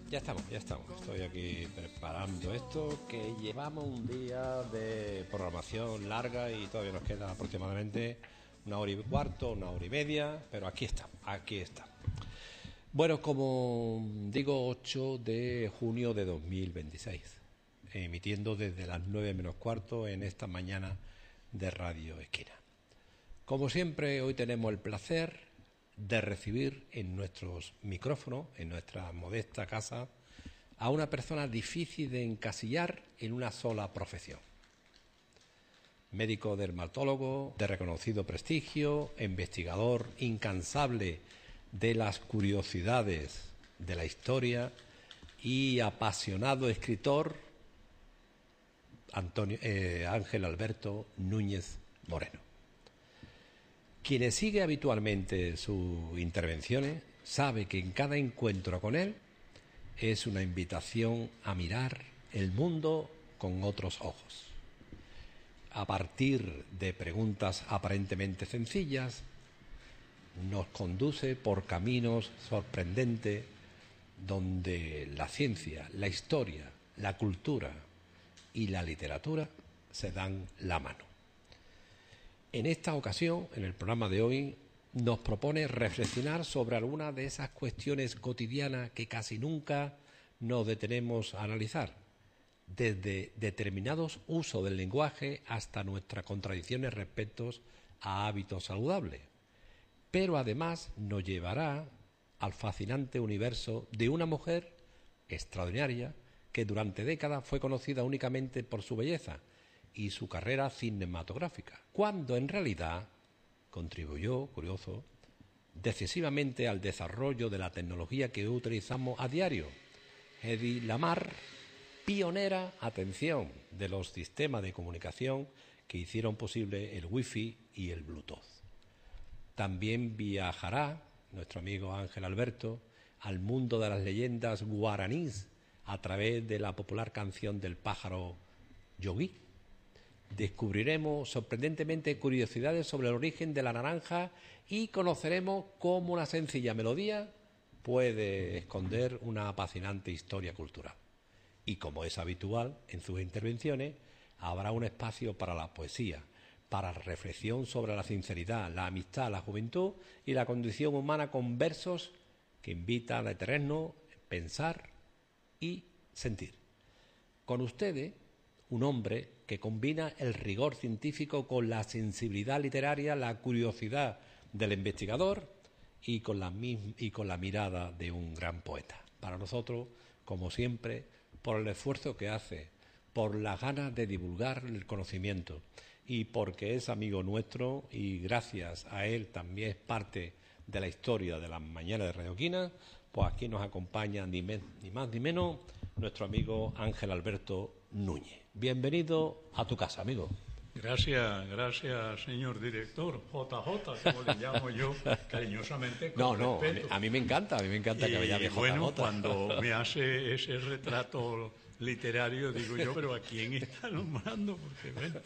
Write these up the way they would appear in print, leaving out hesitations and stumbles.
Ya estamos, ya estamos. Estoy aquí preparando esto, que llevamos un día de programación larga y todavía nos queda aproximadamente una hora y cuarto, una hora y media, pero aquí está, aquí está. Bueno, como digo, 8 de junio de 2026, emitiendo desde las 9 menos cuarto en esta mañana de Radio Esquina. Como siempre, hoy tenemos el placer de recibir en nuestros micrófonos, en nuestra modesta casa, a una persona difícil de encasillar en una sola profesión. Médico dermatólogo de reconocido prestigio, investigador incansable de las curiosidades de la historia y apasionado escritor, Ángel Alberto Núñez Moreno. Quien sigue habitualmente sus intervenciones sabe que en cada encuentro con él es una invitación a mirar el mundo con otros ojos. A partir de preguntas aparentemente sencillas, nos conduce por caminos sorprendentes donde la ciencia, la historia, la cultura y la literatura se dan la mano. En esta ocasión, en el programa de hoy, nos propone reflexionar sobre algunas de esas cuestiones cotidianas que casi nunca nos detenemos a analizar, desde determinados usos del lenguaje hasta nuestras contradicciones respecto a hábitos saludables. Pero además nos llevará al fascinante universo de una mujer extraordinaria que durante décadas fue conocida únicamente por su belleza y su carrera cinematográfica, cuando en realidad contribuyó, curioso, decisivamente al desarrollo de la tecnología que utilizamos a diario. Hedy Lamarr, pionera, atención, de los sistemas de comunicación que hicieron posible el Wi-Fi y el Bluetooth. También viajará nuestro amigo Ángel Alberto al mundo de las leyendas guaraníes a través de la popular canción del pájaro Yogui. Descubriremos sorprendentemente curiosidades sobre el origen de la naranja y conoceremos cómo una sencilla melodía puede esconder una apasionante historia cultural. Y como es habitual en sus intervenciones, habrá un espacio para la poesía, para la reflexión sobre la sinceridad, la amistad, la juventud y la condición humana con versos que invitan a detenernos, pensar y sentir. Con ustedes, un hombre que combina el rigor científico con la sensibilidad literaria, la curiosidad del investigador y con la mirada de un gran poeta. Para nosotros, como siempre, por el esfuerzo que hace, por las ganas de divulgar el conocimiento y porque es amigo nuestro y gracias a él también es parte de la historia de las mañanas de Radio Esquina, pues aquí nos acompaña ni más ni menos nuestro amigo Ángel Alberto Núñez. Bienvenido a tu casa, amigo. Gracias, señor director, JJ, como le llamo yo cariñosamente. No, a mí me encanta que me llame JJ. Bueno, cuando me hace ese retrato literario, digo yo, pero ¿a quién está nombrando? Porque, bueno,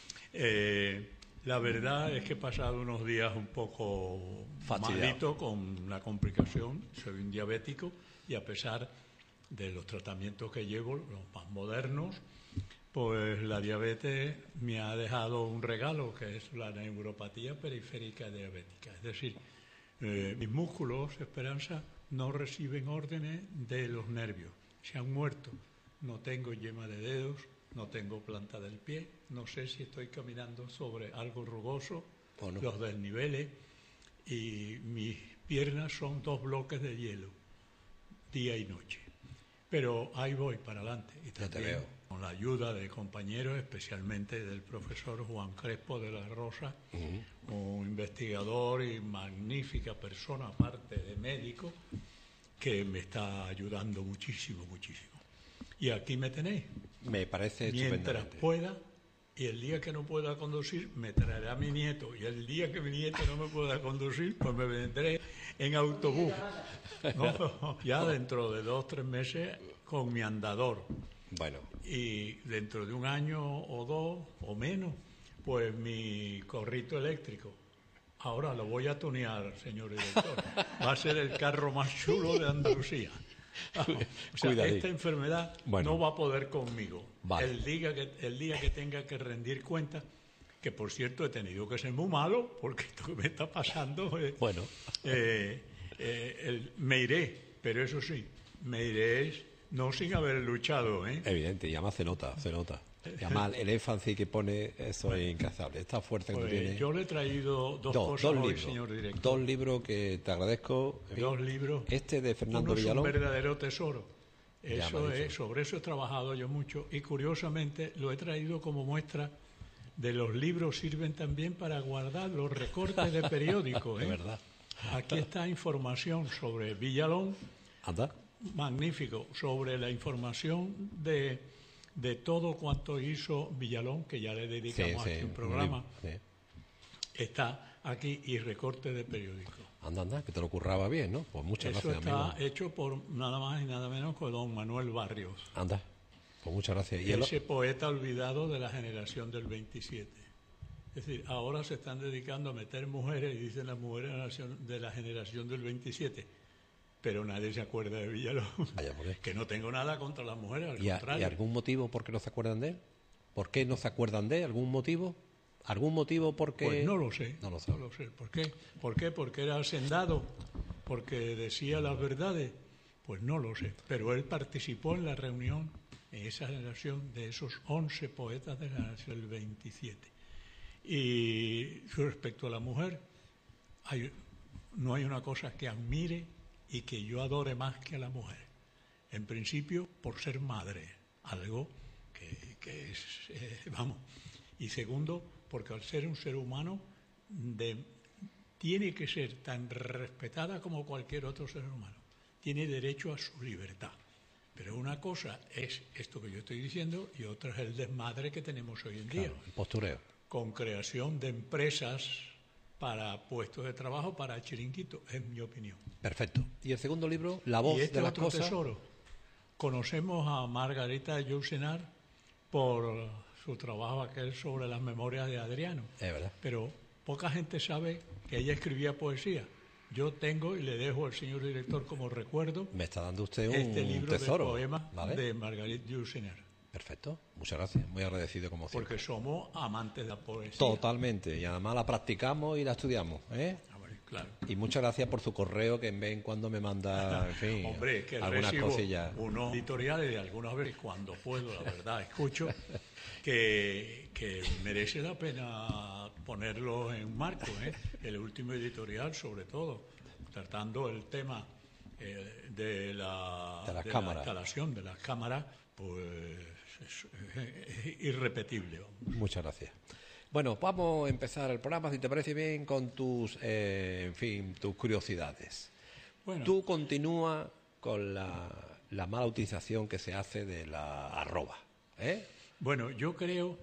la verdad es que he pasado unos días un poco malito con una complicación. Soy un diabético y a pesar de los tratamientos que llevo, los más modernos, pues la diabetes me ha dejado un regalo, que es la neuropatía periférica diabética. Es decir, mis músculos, Esperanza, no reciben órdenes de los nervios. Se han muerto. No tengo yema de dedos, no tengo planta del pie, no sé si estoy caminando sobre algo rugoso, los desniveles, y mis piernas son 2 bloques de hielo, día y noche. Pero ahí voy para adelante. Y también con la ayuda de compañeros, especialmente del profesor Juan Crespo de la Rosa, un investigador y magnífica persona, aparte de médico, que me está ayudando muchísimo. Y aquí me tenéis. Me parece mientras estupendamente. Pueda, y el día que no pueda conducir, me traerá a mi nieto. Y el día que mi nieto no me pueda conducir, pues me vendré en autobús. ¿No? Ya dentro de 2-3 meses con mi andador. Bueno. Y dentro de 1 año o 2 o menos, pues mi corrito eléctrico. Ahora lo voy a tunear, señor director. Va a ser el carro más chulo de Andalucía. Vamos, o sea, Cuidadín. esta enfermedad Bueno. no va a poder conmigo. Vale. El día que tenga que rendir cuenta, que por cierto he tenido que ser muy malo, porque esto que me está pasando, Bueno. me iré, pero eso sí, me iré no sin haber luchado, ¿eh? Evidente, y además se nota, se nota. Y además el énfasis que pone, eso es incalzable. Esta fuerza que tú Pues tienes. yo le he traído dos cosas hoy, libros. señor director. Dos libros que te agradezco. En fin, Dos libros. Este de Fernando Uno es Villalón. un verdadero tesoro. Ya me ha dicho. Sobre eso he trabajado yo mucho y curiosamente lo he traído como muestra de los libros. Sirven también para guardar los recortes de periódicos. De verdad. Aquí está información sobre Villalón, Anda. magnífico, sobre la información de todo cuanto hizo Villalón, que ya le dedicamos aquí un programa. Sí. Está aquí, y recorte de periódicos. Anda, que te lo curraba bien, ¿no? Pues muchas Eso gracias, está amigo. hecho por nada más y nada menos que don Manuel Barrios, Anda, pues muchas gracias. Y ese poeta olvidado de la generación del 27. Es decir, ahora se están dedicando a meter mujeres, y dicen las mujeres de la generación del 27, pero nadie se acuerda de Villalón. Vaya, ¿por qué? Que no tengo nada contra las mujeres, al ¿Y contrario. algún motivo por qué no se acuerdan de él? ¿Por qué no se acuerdan de él? ¿Algún motivo? ¿Algún motivo por qué? Pues no lo sé. No lo sé. ¿Por qué? ¿Por qué? ¿Porque era hacendado? ¿Porque decía las verdades? Pues no lo sé. Pero él participó en la reunión, en esa generación, de esos 11 poetas de la generación del 27. Y respecto a la mujer, no hay una cosa que admire y que yo adore más que a la mujer. En principio, por ser madre, algo que es, vamos. Y segundo, porque al ser un ser humano tiene que ser tan respetada como cualquier otro ser humano. Tiene derecho a su libertad. Pero una cosa es esto que yo estoy diciendo y otra es el desmadre que tenemos hoy en día. Claro, el postureo. Con creación de empresas para puestos de trabajo, para chiringuitos, es mi opinión. Perfecto. Y el segundo libro, La voz Y este de las otro cosas. tesoro. Conocemos a Margarita Yourcenar por su trabajo aquel sobre las memorias de Adriano. Es verdad. Pero poca gente sabe que ella escribía poesía. Yo tengo, y le dejo al señor director como recuerdo, Me está dando usted un este libro tesoro. de poemas ¿Vale? de Margarita Yourcenar. Perfecto. Muchas gracias. Muy agradecido como siempre. Porque somos amantes de la poesía. Totalmente. Y además la practicamos y la estudiamos, ¿eh? Ah, bueno, claro. Y muchas gracias por su correo que en vez en cuando me manda, en fin, Hombre, es que algunas recibo cosillas. unos editoriales de algunas veces, cuando puedo, la verdad, escucho, que merece la pena ponerlos en marco, ¿eh? El último editorial, sobre todo, tratando el tema de la cámaras. instalación de las cámaras, pues es irrepetible. Vamos. Muchas gracias. Bueno, vamos a empezar el programa, si te parece bien, con tus, en fin, tus curiosidades. Bueno, Tú continúas con la mala utilización que se hace de la arroba, ¿eh? Bueno, yo creo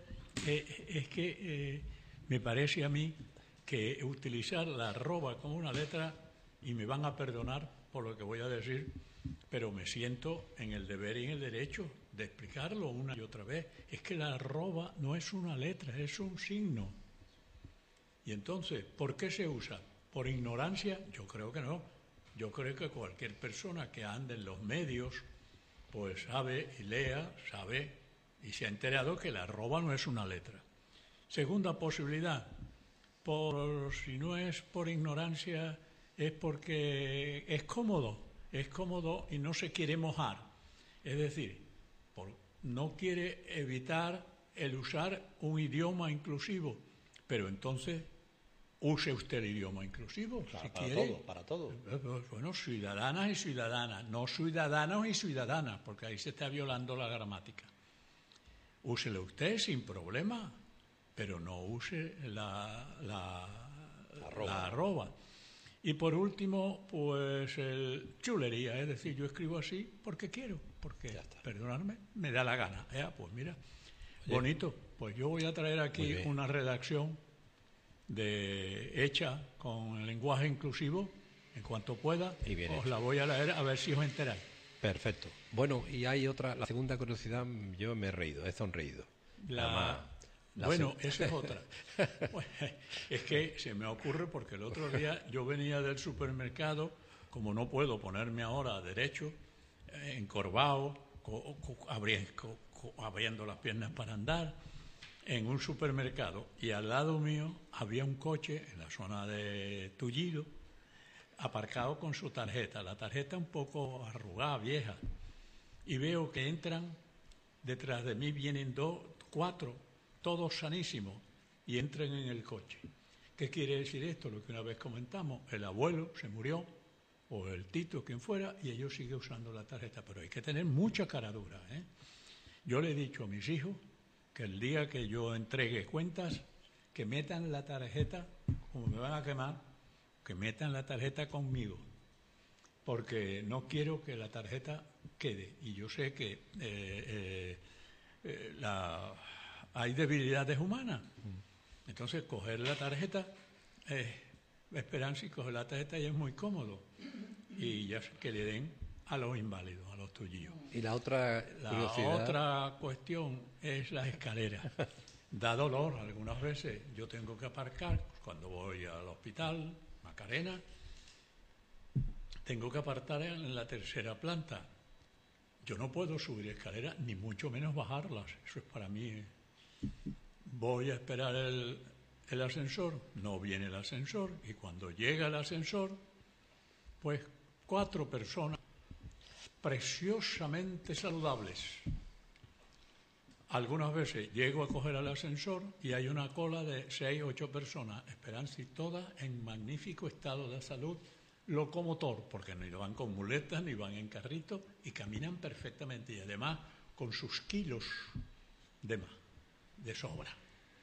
que me parece a mí que utilizar la arroba como una letra, y me van a perdonar por lo que voy a decir, pero me siento en el deber y en el derecho de explicarlo una y otra vez. Es que la arroba no es una letra, es un signo. Y entonces, ¿por qué se usa? ¿Por ignorancia? Yo creo que no. Yo creo que cualquier persona que ande en los medios, pues sabe y sabe y se ha enterado que la arroba no es una letra. Segunda posibilidad, si no es por ignorancia, es porque es cómodo y no se quiere mojar. Es decir, no quiere evitar el usar un idioma inclusivo, pero entonces use usted el idioma inclusivo, Claro, si para quiere. todo, para todo. Bueno, ciudadanas y ciudadanas, no ciudadanos y ciudadanas, porque ahí se está violando la gramática. Úselo usted sin problema, pero no use la arroba. Y por último, pues el chulería, es decir, yo escribo así porque quiero, porque, perdonadme, me da la gana. Pues mira, bonito. Pues yo voy a traer aquí una redacción hecha con el lenguaje inclusivo, en cuanto pueda, os la voy a leer a ver si os enteráis. Perfecto. Bueno, y hay otra, la segunda curiosidad, yo me he reído, he sonreído. Bueno, esa es otra. Pues, es que se me ocurre porque el otro día yo venía del supermercado, como no puedo ponerme ahora derecho, encorvado, abriendo las piernas para andar, en un supermercado. Y al lado mío había un coche en la zona de Tullido, aparcado con su tarjeta. La tarjeta un poco arrugada, vieja. Y veo que entran, detrás de mí vienen 4, todos sanísimos, y entran en el coche. ¿Qué quiere decir esto? Lo que una vez comentamos, el abuelo se murió, o el Tito, quien fuera, y ellos siguen usando la tarjeta. Pero hay que tener mucha caradura, ¿eh? Yo le he dicho a mis hijos que el día que yo entregue cuentas, que metan la tarjeta, como me van a quemar, que metan la tarjeta conmigo, porque no quiero que la tarjeta quede. Y yo sé que hay debilidades humanas. Entonces, coger la tarjeta es esperanza, y coger la tarjeta ya es muy cómodo. Y ya que le den a los inválidos, a los tuyos. Y la otra curiosidad... otra cuestión es las escaleras. Da dolor algunas veces. Yo tengo que aparcar cuando voy al hospital, Macarena. Tengo que apartar en la 3ª planta. Yo no puedo subir escaleras, ni mucho menos bajarlas. Eso es para mí. Voy a esperar el ascensor, no viene el ascensor, y cuando llega el ascensor, pues 4 personas preciosamente saludables. Algunas veces llego a coger el ascensor y hay una cola de 6, 8 personas, esperanza, y todas en magnífico estado de salud locomotor, porque ni van con muletas ni van en carritos y caminan perfectamente, y además con sus kilos de más, de sobra.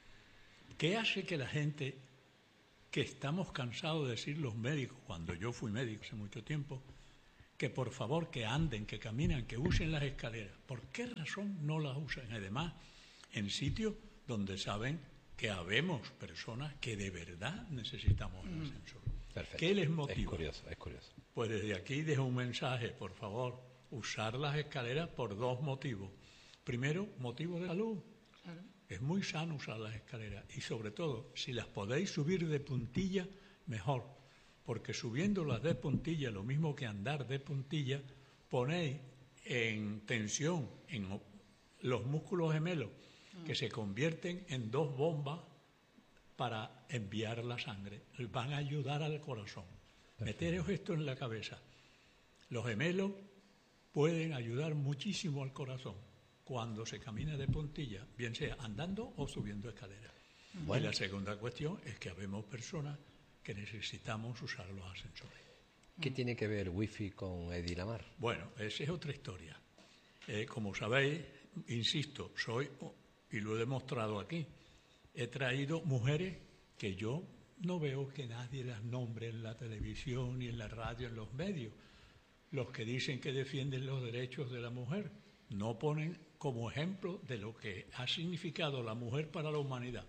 ¿Qué hace que la gente, que estamos cansados de decir los médicos, cuando yo fui médico hace mucho tiempo, que por favor que anden, que caminan, que usen las escaleras? ¿Por qué razón no las usan? Además, en sitios donde saben que habemos personas que de verdad necesitamos el ascensor. Perfecto. ¿Qué les motiva? Es curioso. Pues desde aquí dejo un mensaje, por favor, usar las escaleras por 2 motivos. Primero, motivo de salud. Claro. Es muy sano usar las escaleras, y sobre todo, si las podéis subir de puntilla, mejor, porque subiéndolas de puntilla, lo mismo que andar de puntilla, ponéis en tensión en los músculos gemelos, que se convierten en 2 bombas para enviar la sangre. Van a ayudar al corazón. Meteros esto en la cabeza. Los gemelos pueden ayudar muchísimo al corazón cuando se camina de puntilla, bien sea andando o subiendo escaleras. Bueno. Y la segunda cuestión es que habemos personas que necesitamos usar los ascensores. ¿Qué tiene que ver Wi-Fi con Hedy Lamarr? Bueno, esa es otra historia. Como sabéis, insisto, y lo he demostrado aquí, he traído mujeres que yo no veo que nadie las nombre en la televisión, ni en la radio, en los medios. Los que dicen que defienden los derechos de la mujer no ponen como ejemplo de lo que ha significado la mujer para la humanidad.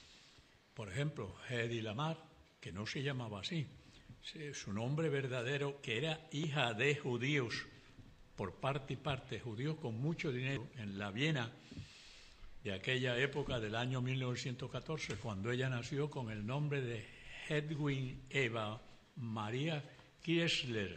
Por ejemplo, Hedy Lamarr, que no se llamaba así, su nombre verdadero, que era hija de judíos, por parte y parte, judíos con mucho dinero, en la Viena de aquella época del año 1914, cuando ella nació con el nombre de Hedwig Eva Maria Kiesler.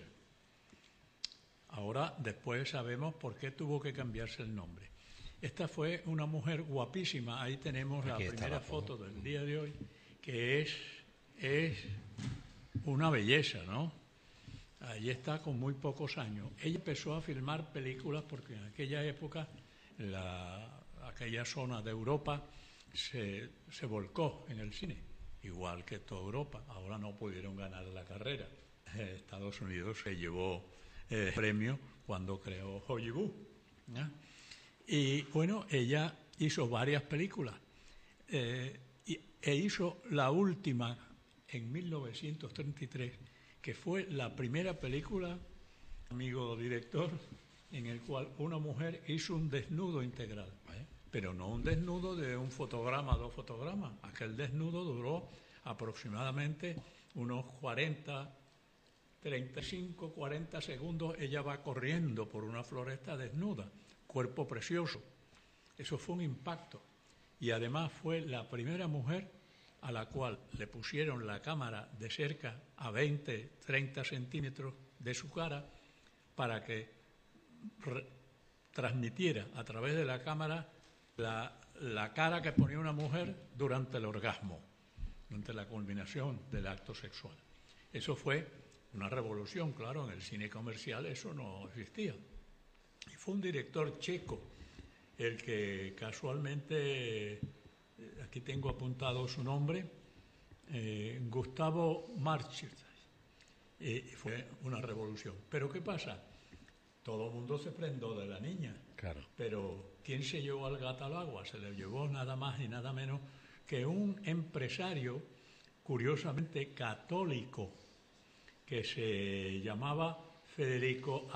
Ahora, después sabemos por qué tuvo que cambiarse el nombre. Esta fue una mujer guapísima. Ahí tenemos la primera foto del día de hoy, que es una belleza, ¿no? Ahí está, con muy pocos años. Ella empezó a filmar películas porque en aquella época aquella zona de Europa se volcó en el cine, igual que toda Europa. Ahora no pudieron ganar la carrera. Estados Unidos se llevó premio cuando creó Hollywood, ¿no? Y bueno, ella hizo varias películas e hizo la última en 1933, que fue la primera película, amigo director, en el cual una mujer hizo un desnudo integral, pero no un desnudo de un fotograma, 2 fotogramas. Aquel desnudo duró aproximadamente unos 35, 40 segundos. Ella va corriendo por una floresta desnuda, cuerpo precioso. Eso fue un impacto. Y además fue la primera mujer a la cual le pusieron la cámara de cerca a 20, 30 centímetros de su cara para que transmitiera a través de la cámara la cara que ponía una mujer durante el orgasmo, durante la culminación del acto sexual. Eso fue una revolución, claro, en el cine comercial eso no existía. Y fue un director checo el que casualmente, aquí tengo apuntado su nombre, Gustavo Marchir. Fue una revolución. Pero ¿qué pasa? Todo el mundo se prendó de la niña. Claro. Pero ¿quién se llevó al gato al agua? Se le llevó nada más y nada menos que un empresario, curiosamente católico, que se llamaba Federico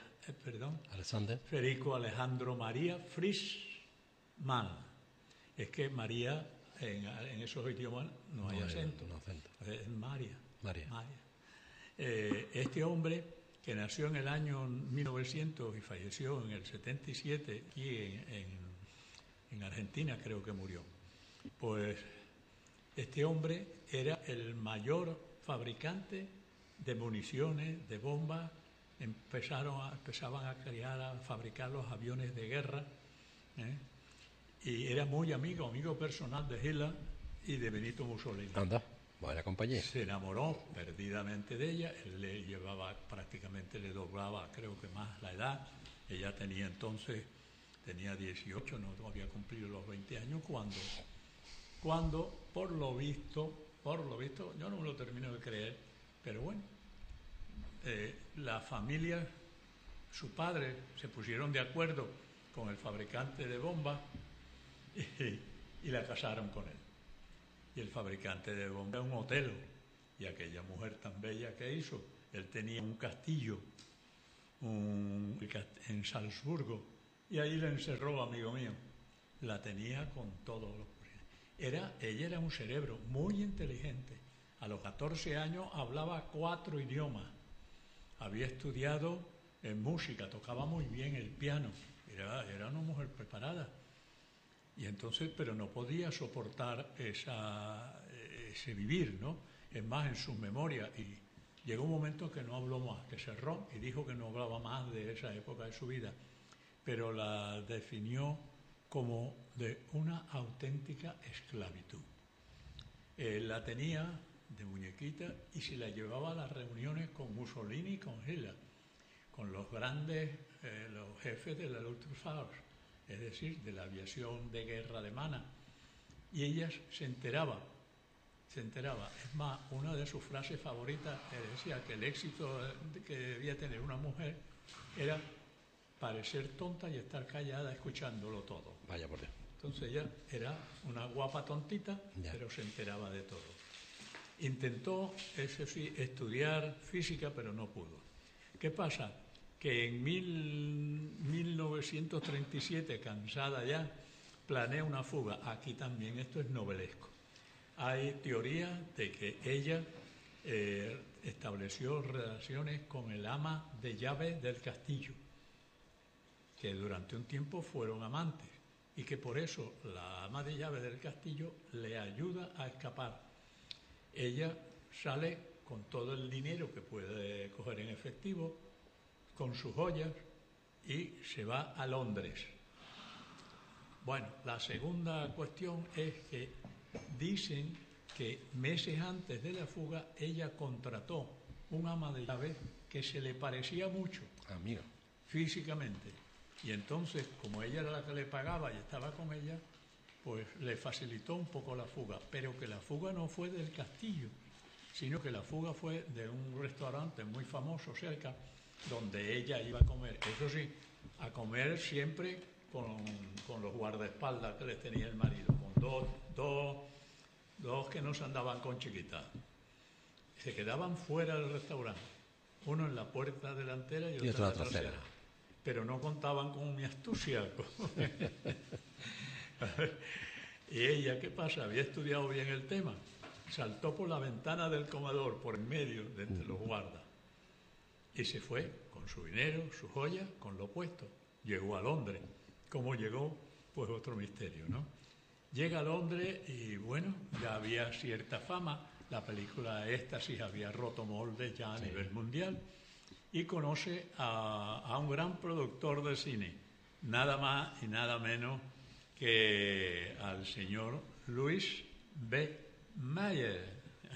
Alejandro María Frischmann. Es que María en esos idiomas no hay acento. No acento. Es María. María. Este hombre, que nació en el año 1900 y falleció en el 77, aquí en Argentina creo que murió, pues este hombre era el mayor fabricante de municiones, de bombas. Empezaban a fabricar los aviones de guerra, y era muy amigo personal de Hitler y de Benito Mussolini. Anda, vaya compañía. Se enamoró perdidamente de ella. Él le llevaba, prácticamente le doblaba, creo que más la edad. Ella tenía 18, no había cumplido los 20 años cuando por lo visto, yo no me lo termino de creer, pero bueno, la familia, su padre, se pusieron de acuerdo con el fabricante de bombas y la casaron con él. Y el fabricante de bombas era un Otelo, y aquella mujer tan bella que hizo, él tenía un castillo en Salzburgo, y ahí la encerró, amigo mío. La tenía con todos los... Ella era un cerebro muy inteligente. A los 14 años hablaba 4 idiomas. Había estudiado en música, tocaba muy bien el piano. Era una mujer preparada. Y entonces, pero no podía soportar ese vivir, ¿no? Es más, en sus memorias. Y llegó un momento que no habló más, que cerró y dijo que no hablaba más de esa época de su vida. Pero la definió como de una auténtica esclavitud. La tenía de muñequita y se la llevaba a las reuniones con Mussolini y con Hitler, con los grandes, los jefes de la Luftwaffe, es decir, de la aviación de guerra alemana. Y ella se enteraba. Es más, una de sus frases favoritas decía que el éxito que debía tener una mujer era parecer tonta y estar callada escuchándolo todo. Vaya por Dios. Entonces ella era una guapa tontita, pero se enteraba de todo. Intentó, eso sí, estudiar física, pero no pudo. ¿Qué pasa? Que en 1937, cansada ya, planea una fuga. Aquí también esto es novelesco. Hay teoría de que ella estableció relaciones con el ama de llaves del castillo, que durante un tiempo fueron amantes, y que por eso la ama de llaves del castillo le ayuda a escapar. Ella sale con todo el dinero que puede coger en efectivo, con sus joyas, y se va a Londres. Bueno, la segunda cuestión es que dicen que meses antes de la fuga ella contrató un ama de llaves que se le parecía mucho, amigo, físicamente. Y entonces, como ella era la que le pagaba y estaba con ella, pues le facilitó un poco la fuga. Pero que la fuga no fue del castillo, sino que la fuga fue de un restaurante muy famoso cerca, donde ella iba a comer. Eso sí, a comer siempre con los guardaespaldas que les tenía el marido, con dos que no se andaban con chiquitas. Se quedaban fuera del restaurante, uno en la puerta delantera y otro en la trasera. Pero no contaban con mi astucia. Y ella, ¿qué pasa? Había estudiado bien el tema. Saltó por la ventana del comedor, por en medio de entre los guardas. Y se fue con su dinero, sus joyas, con lo puesto. Llegó a Londres. ¿Cómo llegó? Pues otro misterio, ¿no? Llega a Londres y, bueno, ya había cierta fama. La película Éxtasis había roto moldes ya a nivel mundial. y conoce a un gran productor de cine, nada más y nada menos que al señor Louis B. Mayer.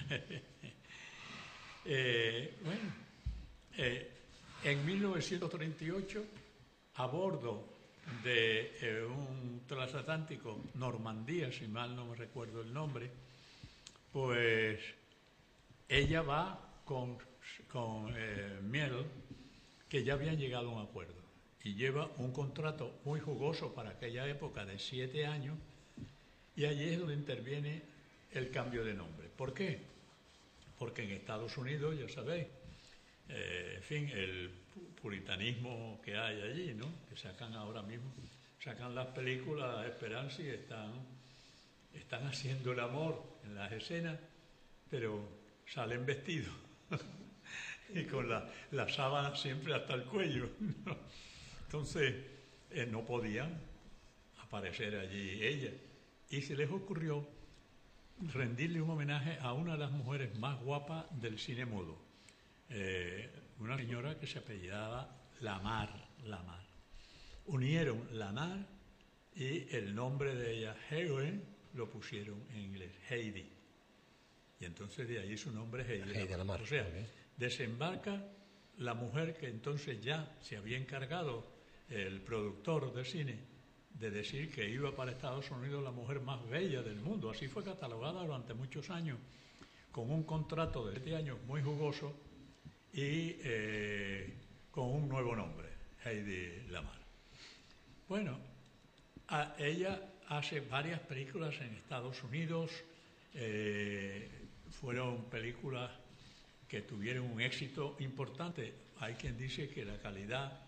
En 1938, a bordo de un transatlántico Normandía, si mal no me recuerdo el nombre, pues ella va con Miel, que ya habían llegado a un acuerdo, y lleva un contrato muy jugoso para aquella época de 7 años, y allí es donde interviene el cambio de nombre. ¿Por qué? Porque en Estados Unidos, ya sabéis, en fin, el puritanismo que hay allí, ¿no? Que sacan ahora mismo, sacan las películas Esperanza y están haciendo el amor en las escenas, pero salen vestidos y con la sábana siempre hasta el cuello, ¿no? Entonces, no podían aparecer allí ella. Y se les ocurrió rendirle un homenaje a una de las mujeres más guapas del cine mudo. Una señora que se apellidaba Lamar. Unieron Lamar y el nombre de ella, Heroine, lo pusieron en inglés, Heidi. Y entonces de ahí su nombre es Heidi Lamar. O sea, desembarca la mujer que entonces ya se había encargado el productor de cine de decir que iba para Estados Unidos la mujer más bella del mundo. Así fue catalogada durante muchos años, con un contrato de 7 años muy jugoso y con un nuevo nombre, Heidi Lamar. Bueno, ella hace varias películas en Estados Unidos, fueron películas que tuvieron un éxito importante. Hay quien dice que la calidad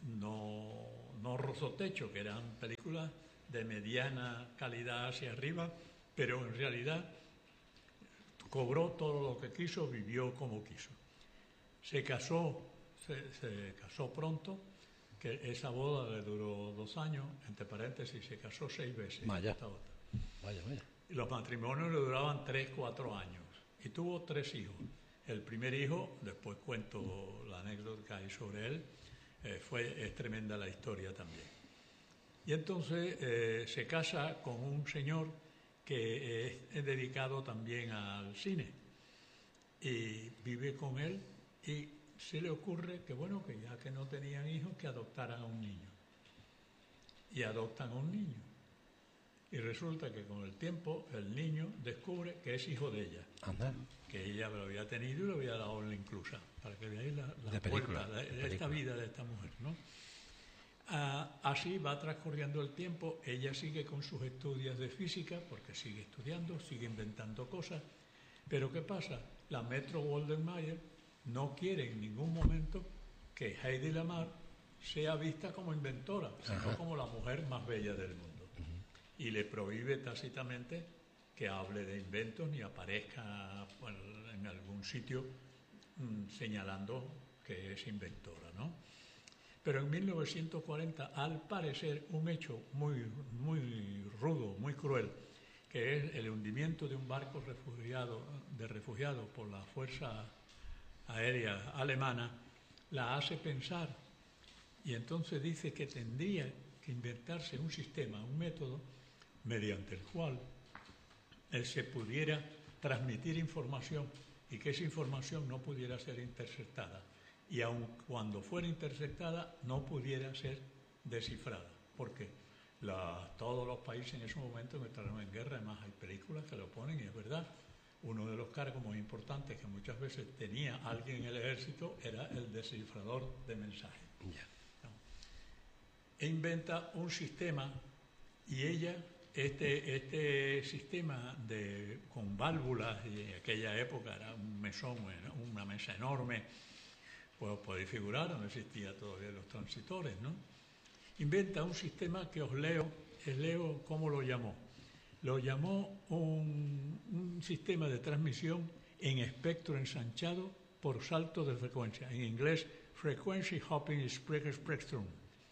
no rozó techo, que eran películas de mediana calidad hacia arriba, pero en realidad cobró todo lo que quiso, vivió como quiso. Se casó pronto, que esa boda le duró 2 años, entre paréntesis, se casó 6 veces. Vaya. Y los matrimonios le duraban 3, 4 años. Y tuvo 3 hijos. El primer hijo, después cuento la anécdota que hay sobre él, es tremenda la historia también. Y entonces se casa con un señor que es dedicado también al cine. Y vive con él y se le ocurre que, bueno, que ya que no tenían hijos, que adoptaran a un niño. Y adoptan a un niño. Y resulta que con el tiempo el niño descubre que es hijo de ella. Anda. Que ella lo había tenido y lo había dado en la inclusa. Para que veáis la película, vuelta de esta vida de esta mujer, ¿no? Así va transcurriendo el tiempo. Ella sigue con sus estudios de física, porque sigue estudiando, sigue inventando cosas. Pero ¿qué pasa? La Metro-Goldwyn-Mayer no quiere en ningún momento que Heidi Lamar sea vista como inventora, sino como la mujer más bella del mundo. Y le prohíbe tácitamente que hable de inventos ni aparezca en algún sitio señalando que es inventora, ¿no? Pero en 1940, al parecer, un hecho muy rudo, muy cruel, que es el hundimiento de un barco de refugiados por la Fuerza Aérea Alemana, la hace pensar, y entonces dice que tendría que inventarse un sistema, un método, mediante el cual se pudiera transmitir información y que esa información no pudiera ser interceptada. Y aun cuando fuera interceptada, no pudiera ser descifrada. Porque todos los países en ese momento entraron en guerra, además hay películas que lo ponen, y es verdad. Uno de los cargos muy importantes que muchas veces tenía alguien en el ejército era el descifrador de mensajes. ¿No? E inventa un sistema, y ella, este sistema con válvulas, y en aquella época era un mesón, una mesa enorme, pues podéis figurar, no existía todavía los transistores, ¿no? Inventa un sistema que os leo cómo lo llamó. Lo llamó un sistema de transmisión en espectro ensanchado por salto de frecuencia. En inglés, Frequency Hopping Spectrum,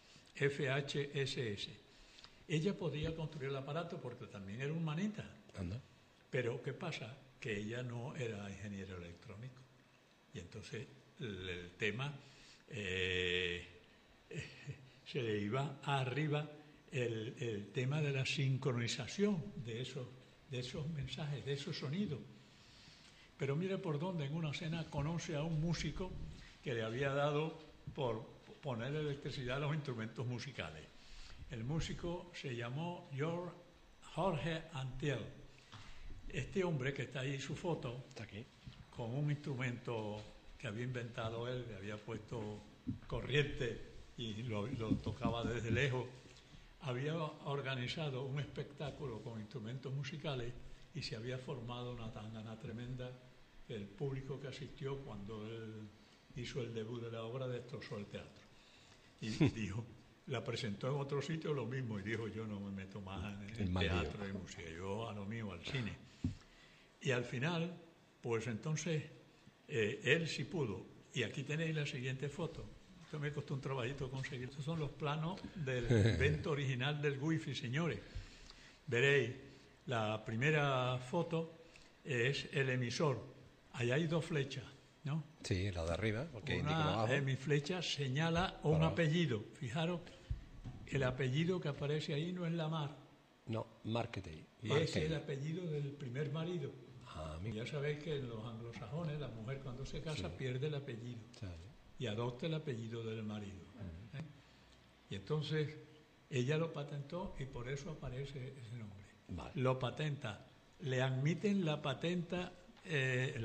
FHSS. Ella podía construir el aparato porque también era humanita. Anda. Pero ¿qué pasa? Que ella no era ingeniero electrónico. Y entonces el tema se le iba arriba el tema de la sincronización de esos mensajes, de esos sonidos. Pero mire por dónde en una cena conoce a un músico que le había dado por poner electricidad a los instrumentos musicales. El músico se llamó Jorge Antiel. Este hombre que está ahí, su foto, Está aquí, con un instrumento que había inventado él, le había puesto corriente y lo tocaba desde lejos, había organizado un espectáculo con instrumentos musicales y se había formado una tangana tremenda que el público que asistió cuando él hizo el debut de la obra destrozó el teatro. Y dijo, la presentó en otro sitio lo mismo y dijo, yo no me meto más en el teatro y música, yo a lo mío, al cine. Y al final, pues entonces, él sí pudo. Y aquí tenéis la siguiente foto. Esto me costó un trabajito conseguir. Estos son los planos del invento original del wifi, señores. Veréis, la primera foto es el emisor. Allá hay dos flechas, ¿no? Sí, la de arriba, porque indica abajo. Mi flecha señala un apellido. Fijaros, el apellido que aparece ahí no es Lamar. No, Marketey. Es el apellido del primer marido. Amigo. Ya sabéis que en los anglosajones la mujer cuando se casa pierde el apellido y adopta el apellido del marido. Y entonces ella lo patentó y por eso aparece ese nombre. Vale. Lo patenta. Le admiten la patenta el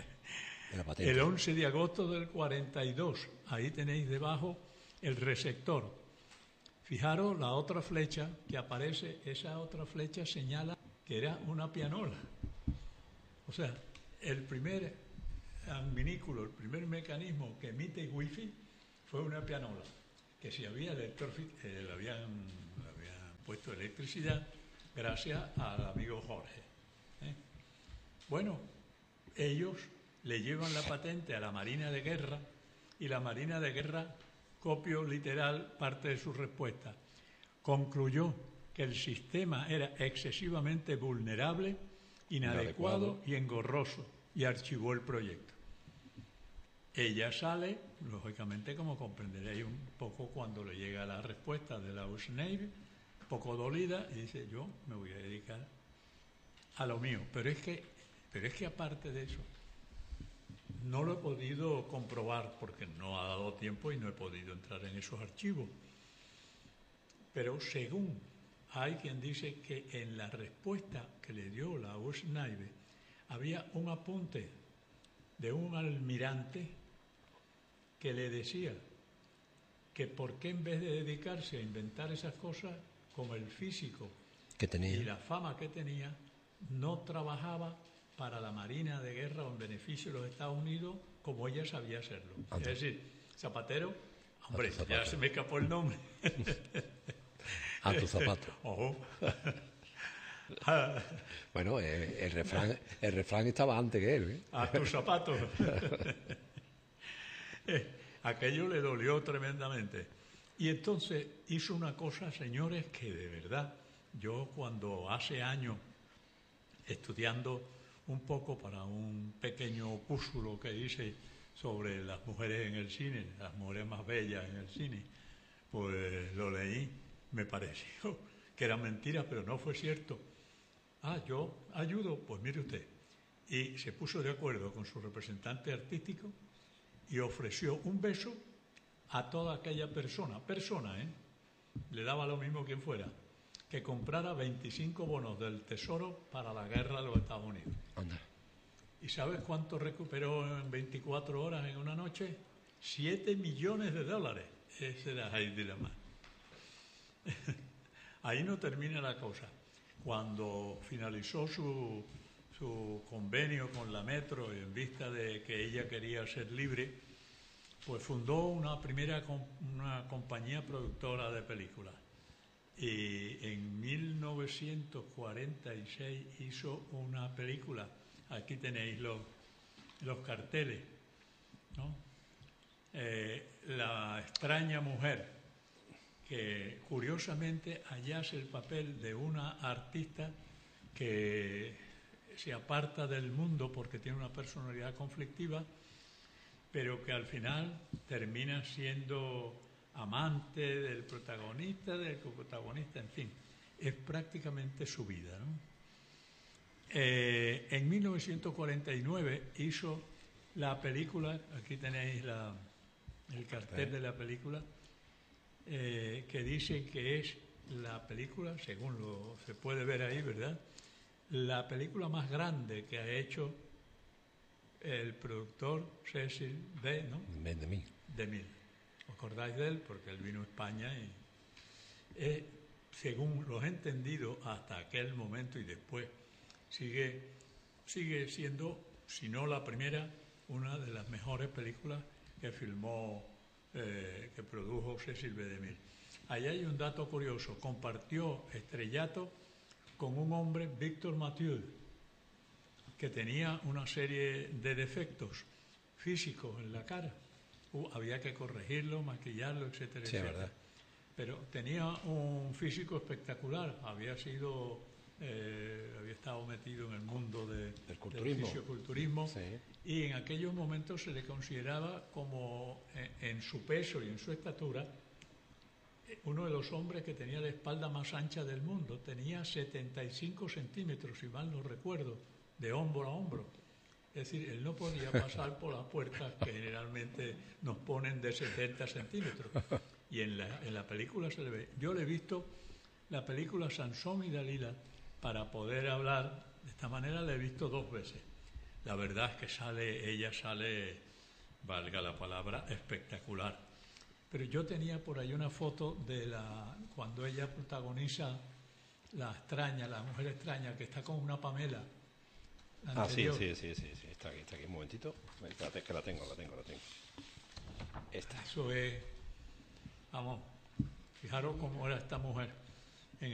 11 de agosto del 42. Ahí tenéis debajo el receptor. Fijaros la otra flecha que aparece, esa otra flecha señala que era una pianola. O sea, el primer adminículo, el primer mecanismo que emite wifi fue una pianola, que si había le habían puesto electricidad gracias al amigo Jorge. Bueno, ellos le llevan la patente a la Marina de Guerra y la Marina de Guerra, copio literal parte de su respuesta, concluyó que el sistema era excesivamente vulnerable, inadecuado y engorroso, y archivó el proyecto. Ella sale, lógicamente, como comprenderéis un poco cuando le llega la respuesta de la US Navy, un poco dolida, y dice, yo me voy a dedicar a lo mío. Pero es que aparte de eso, no lo he podido comprobar porque no ha dado tiempo y no he podido entrar en esos archivos. Pero según hay quien dice que en la respuesta que le dio la US Navy había un apunte de un almirante que le decía que por qué en vez de dedicarse a inventar esas cosas, como el físico que tenía y la fama que tenía, no trabajaba para la Marina de Guerra o en beneficio de los Estados Unidos como ella sabía hacerlo. Es decir, Zapatero, hombre, ya se me escapó el nombre. A tu zapato. Ojo. Bueno, el refrán estaba antes que él. A tus zapatos. Aquello le dolió tremendamente. Y entonces hizo una cosa, señores, que de verdad, yo cuando hace años, estudiando un poco para un pequeño opúsculo que hice sobre las mujeres en el cine, las mujeres más bellas en el cine, pues lo leí, me pareció que era mentira, pero no fue cierto. Yo ayudo, pues mire usted. Y se puso de acuerdo con su representante artístico y ofreció un beso a toda aquella persona, le daba lo mismo quien fuera, que comprara 25 bonos del Tesoro para la guerra de los Estados Unidos. Anda. ¿Y sabes cuánto recuperó en 24 horas en una noche? $7 millones. Ese era Heidi Lamar. Ahí no termina la cosa. Cuando finalizó su convenio con la Metro y en vista de que ella quería ser libre, pues fundó una compañía productora de películas. Y en 1946 hizo una película. Aquí tenéis los carteles, ¿no? La extraña mujer, que curiosamente allá hace el papel de una artista que se aparta del mundo porque tiene una personalidad conflictiva pero que al final termina siendo amante del coprotagonista, en fin, es prácticamente su vida, ¿no? En 1949 hizo la película, aquí tenéis el cartel de la película, que dice que es la película, según se puede ver ahí, ¿verdad?, la película más grande que ha hecho el productor Cecil B. ¿no? DeMille. ¿Os acordáis de él? Porque él vino a España y, según los he entendido hasta aquel momento y después, sigue siendo, si no la primera, una de las mejores películas que filmó, que produjo Cecil B. DeMille. Ahí hay un dato curioso: compartió estrellato con un hombre, Victor Mathieu, que tenía una serie de defectos físicos en la cara. Había que corregirlo, maquillarlo, etcétera, sí, etcétera. ¿verdad? Pero tenía un físico espectacular. Había estado metido en el mundo del fisioculturismo, sí. Y en aquellos momentos se le consideraba como, en su peso y en su estatura, uno de los hombres que tenía la espalda más ancha del mundo. Tenía 75 centímetros, si mal no recuerdo, de hombro a hombro. Es decir, él no podía pasar por las puertas que generalmente nos ponen de 70 centímetros. Y en la película se le ve. Yo le he visto la película Sansón y Dalila para poder hablar. De esta manera la he visto 2 veces. La verdad es que ella sale, valga la palabra, espectacular. Pero yo tenía por ahí una foto de cuando ella protagoniza La mujer extraña, que está con una Pamela. Sí, está aquí, un momentito. Espérate, es que la tengo. Esta. Eso es, vamos, fijaros cómo era esta mujer.